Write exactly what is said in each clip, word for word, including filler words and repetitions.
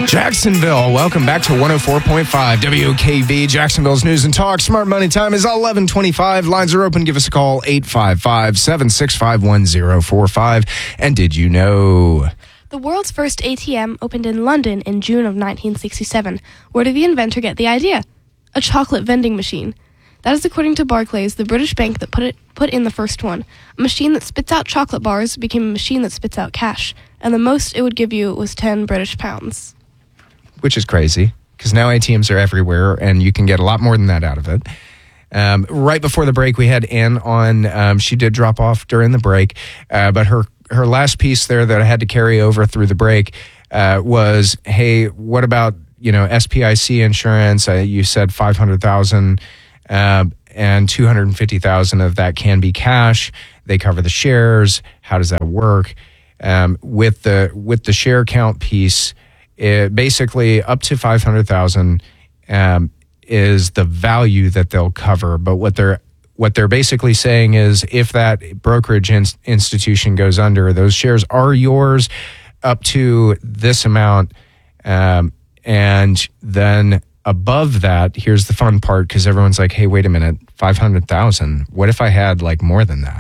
Jacksonville, welcome back to one oh four point five W K V, Jacksonville's News and Talk. Smart Money time is eleven twenty-five. Lines are open. Give us a call, eight five five, seven six five, one oh four five. And did you know? The world's first A T M opened in London in June of nineteen sixty-seven. Where did the inventor get the idea? A chocolate vending machine. That is according to Barclays, the British bank that put it put in the first one. A machine that spits out chocolate bars became a machine that spits out cash. And the most it would give you was ten British pounds. Which is crazy, because now A T Ms are everywhere, and you can get a lot more than that out of it. Um, right before the break, we had Ann on. Um, she did drop off during the break, uh, but her, her last piece there that I had to carry over through the break uh, was, hey, what about, you know, S P I C insurance? Uh, you said five hundred thousand dollars, uh, and two hundred fifty thousand dollars of that can be cash. They cover the shares. How does that work? Um, with the with the share count piece, it basically up to five hundred thousand um, is the value that they'll cover. But what they're what they're basically saying is, if that brokerage in- institution goes under, those shares are yours up to this amount, um, and then above that, here's the fun part, because everyone's like, "Hey, wait a minute, five hundred thousand. What if I had like more than that?"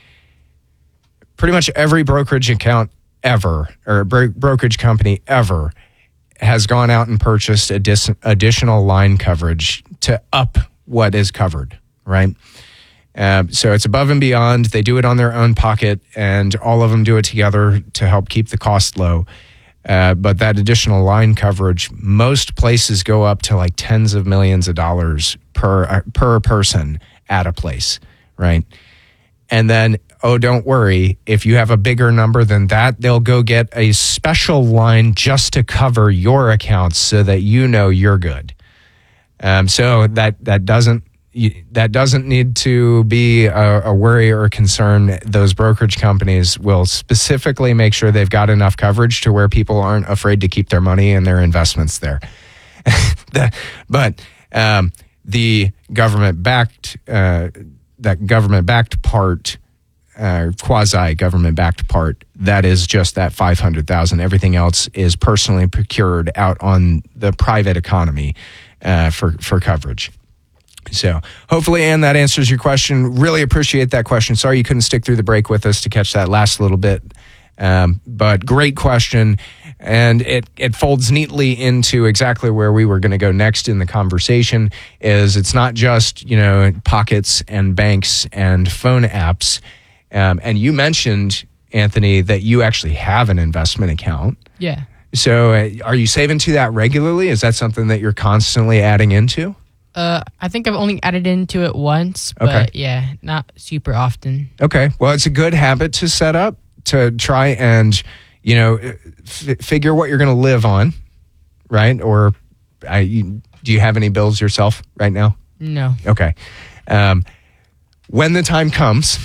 Pretty much every brokerage account ever, or bro- brokerage company ever, has gone out and purchased addi- additional line coverage to up what is covered, right? Uh, so it's above and beyond. They do it on their own pocket, and all of them do it together to help keep the cost low. Uh, but that additional line coverage, most places go up to like tens of millions of dollars per uh, per person at a place, right? And then, oh, don't worry, if you have a bigger number than that, they'll go get a special line just to cover your accounts so that you know you're good. Um, so that that doesn't that doesn't need to be a, a worry or a concern. Those brokerage companies will specifically make sure they've got enough coverage to where people aren't afraid to keep their money and their investments there. the, but um, the government-backed uh, that government-backed part, uh, quasi-government-backed part, that is just that five hundred thousand dollars. Everything else is personally procured out on the private economy uh, for, for coverage. So hopefully, Ann, that answers your question. Really appreciate that question. Sorry you couldn't stick through the break with us to catch that last little bit. Um, but great question. And it, it folds neatly into exactly where we were going to go next in the conversation. Is it's not just, you know, pockets and banks and phone apps. Um, and you mentioned, Anthony, that you actually have an investment account. Yeah. So uh, are you saving to that regularly? Is that something that you're constantly adding into? Uh, I think I've only added into it once, but Okay. yeah, not super often. Okay. Well, it's a good habit to set up to try and, you know, f- figure what you're going to live on, right? Or I, you, do you have any bills yourself right now? No. Okay. Um, when the time comes,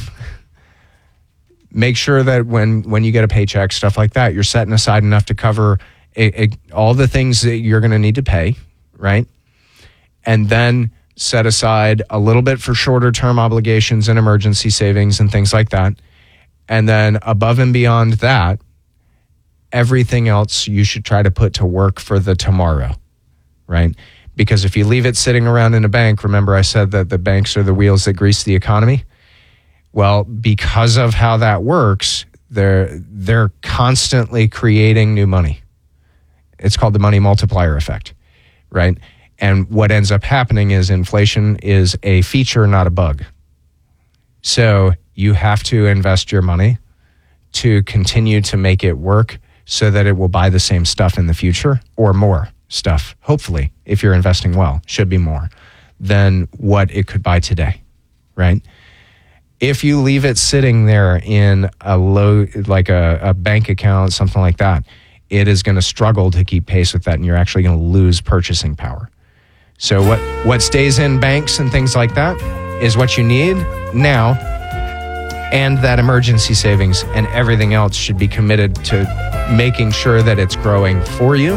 make sure that when, when you get a paycheck, stuff like that, you're setting aside enough to cover a, a, all the things that you're going to need to pay, right? And then set aside a little bit for shorter term obligations and emergency savings and things like that. And then above and beyond that, everything else you should try to put to work for the tomorrow, right? Because if you leave it sitting around in a bank, remember I said that the banks are the wheels that grease the economy? Well, because of how that works, they're they're constantly creating new money. It's called the money multiplier effect, right? And what ends up happening is inflation is a feature, not a bug. So you have to invest your money to continue to make it work so that it will buy the same stuff in the future or more stuff, hopefully, if you're investing well, should be more than what it could buy today, right? If you leave it sitting there in a low, like a, a bank account, something like that, it is going to struggle to keep pace with that, and you're actually going to lose purchasing power. So what, what stays in banks and things like that is what you need now, and that emergency savings and everything else should be committed to making sure that it's growing for you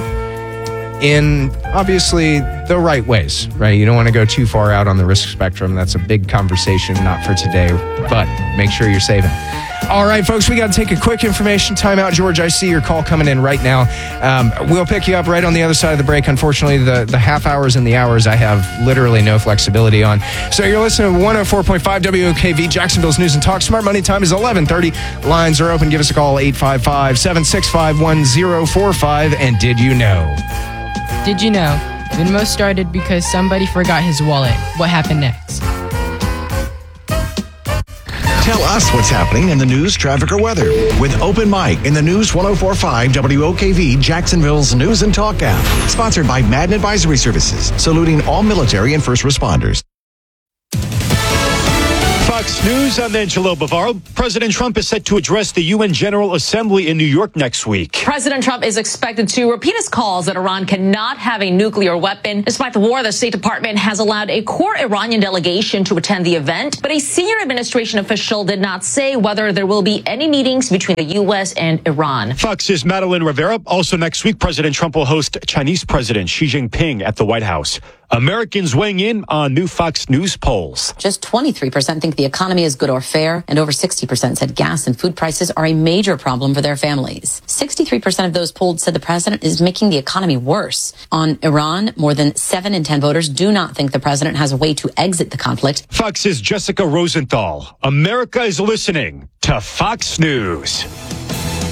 in obviously the right ways, right? You don't want to go too far out on the risk spectrum. That's a big conversation, not for today, but make sure you're saving. All right, folks, we got to take a quick information timeout. George, I see your call coming in right now. Um, we'll pick you up right on the other side of the break. Unfortunately, the, the half hours and the hours I have literally no flexibility on. So you're listening to one oh four point five W O K V, Jacksonville's News and Talk. Smart Money time is eleven thirty. Lines are open. Give us a call, eight five five, seven six five, one oh four five. And did you know? Did you know? Venmo started because somebody forgot his wallet. What happened next? Tell us what's happening in the news, traffic, or weather with Open Mic in the News one oh four point five W O K V, Jacksonville's News and Talk app. Sponsored by Madden Advisory Services, saluting all military and first responders. Fox News, I'm Angelo Bavaro. President Trump is set to address the U N General Assembly in New York next week. President Trump is expected to repeat his calls that Iran cannot have a nuclear weapon. Despite the war, the State Department has allowed a core Iranian delegation to attend the event, but a senior administration official did not say whether there will be any meetings between the U S and Iran. Fox's Madeline Rivera. Also next week, President Trump will host Chinese President Xi Jinping at the White House. Americans weighing in on new Fox News polls. Just twenty-three percent think the economy is good or fair, and over sixty percent said gas and food prices are a major problem for their families. sixty-three percent of those polled said the president is making the economy worse. On Iran, more than seven in ten voters do not think the president has a way to exit the conflict. Fox's Jessica Rosenthal. America is listening to Fox News.